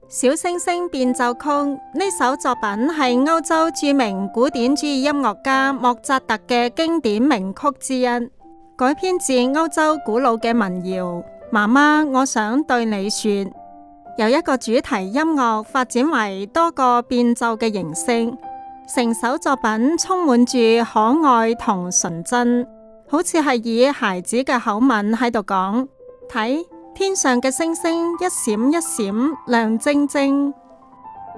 小星星變奏曲呢首作品係歐洲著名古典主義音樂家莫扎特嘅經典名曲之一，改編自歐洲古老嘅民謠。媽媽，我想對你說，由一個主題音樂發展為多個變奏嘅形式，成首作品充滿住可愛同純真，好似係以孩子嘅口吻喺度講，睇天上嘅星星一閃一閃亮晶晶。